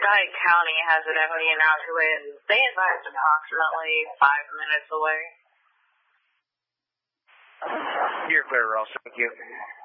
Dyke County has an empty inoculate. They advised approximately 5 minutes away. You're clear, Ross. Thank you.